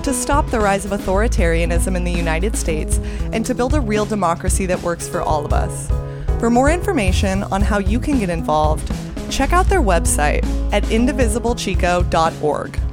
to stop the rise of authoritarianism in the United States and to build a real democracy that works for all of us. For more information on how you can get involved, check out their website at indivisiblechico.org.